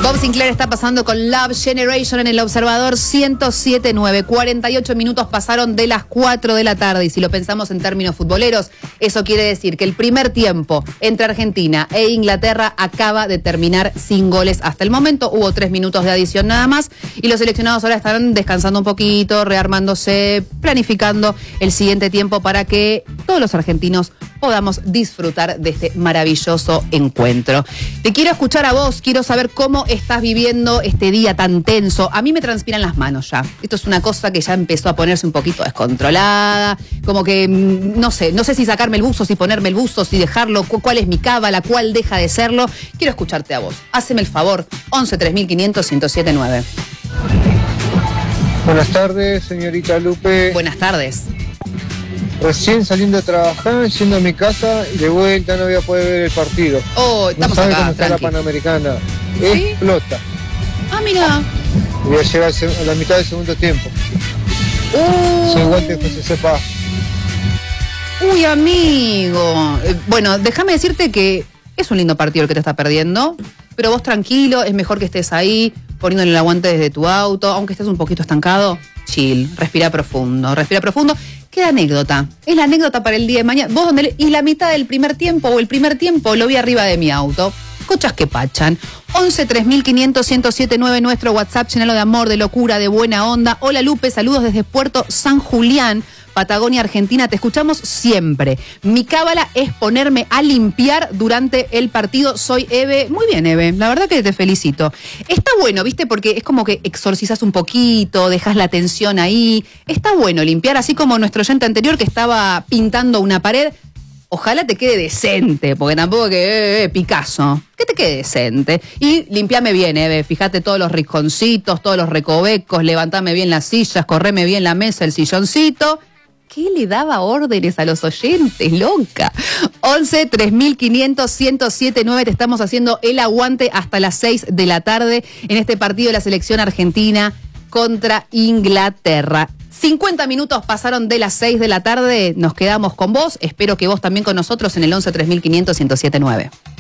Bob Sinclair está pasando con Love Generation en el Observador 107.9. 48 minutos pasaron de las 4 de la tarde y si lo pensamos en términos futboleros, eso quiere decir que el primer tiempo entre Argentina e Inglaterra acaba de terminar sin goles hasta el momento. Hubo 3 minutos de adición nada más y los seleccionados ahora están descansando un poquito, rearmándose, planificando el siguiente tiempo para que todos los argentinos podamos disfrutar de este maravilloso encuentro. Te quiero escuchar a vos, quiero saber cómo estás viviendo este día tan tenso. A mí me transpiran las manos ya. Esto es una cosa que ya empezó a ponerse un poquito descontrolada, como que no sé si sacarme el buzo, si ponerme el buzo, si dejarlo, cuál es mi cábala, cuál deja de serlo. Quiero escucharte a vos. Háceme el favor. 11 3500 1079. Buenas tardes, señorita Lupe. Buenas tardes. Recién saliendo a trabajar, yendo a mi casa y de vuelta no voy a poder ver el partido. Oh, estamos no sabe acá, cómo está tranqui. la Panamericana. ¿Sí? Explota. Ah, mira. Voy a llegar a la mitad del segundo tiempo. Soy Walter José Sepa. Uy, amigo. Bueno, déjame decirte que es un lindo partido el que te está perdiendo, pero vos tranquilo, es mejor que estés ahí, poniéndole el aguante desde tu auto, aunque estés un poquito estancado, chill, respira profundo. Queda anécdota, es la anécdota para el día de mañana. Vos y la mitad del primer tiempo o el primer tiempo lo vi arriba de mi auto. Cochas que pachan. 11 3500 1079 nuestro WhatsApp llenalo de amor, de locura, de buena onda. Hola Lupe, saludos desde Puerto San Julián, Patagonia, Argentina, te escuchamos siempre. Mi cábala es ponerme a limpiar durante el partido. Soy Eve. Muy bien, Eve, la verdad que te felicito. Está bueno, ¿viste? Porque es como que exorcizas un poquito, dejas la tensión ahí. Está bueno limpiar, así como nuestro oyente anterior que estaba pintando una pared. Ojalá te quede decente, porque tampoco que Picasso, que te quede decente. Y limpiame bien, Eve, fíjate todos los rinconcitos, todos los recovecos, levantame bien las sillas, correme bien la mesa, el silloncito. ¿Qué le daba órdenes a los oyentes, loca? 11 3500 1079, te estamos haciendo el aguante hasta las 6 de la tarde en este partido de la selección argentina contra Inglaterra. 50 minutos pasaron de las 6 de la tarde, nos quedamos con vos, espero que vos también con nosotros en el 11 3500 1079.